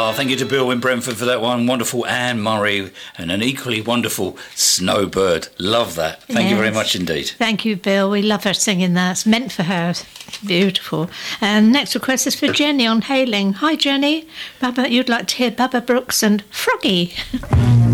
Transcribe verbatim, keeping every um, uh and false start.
Oh, thank you to Bill in Brentford for that one. Wonderful Anne Murray and an equally wonderful Snowbird. Love that. Thank yes. you very much indeed. Thank you, Bill. We love her singing that. It's meant for her. Beautiful. And next request is for Jenny on Hailing. Hi, Jenny. Baba, you'd like to hear Baba Brooks and Froggy.